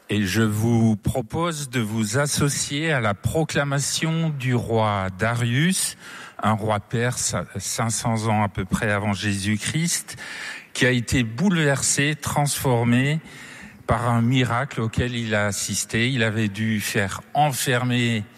Et je vous propose de vous associer à la proclamation du roi Darius, un roi perse 500 ans à peu près avant Jésus-Christ, qui a été bouleversé, transformé par un miracle auquel il a assisté. Il avait dû faire enfermer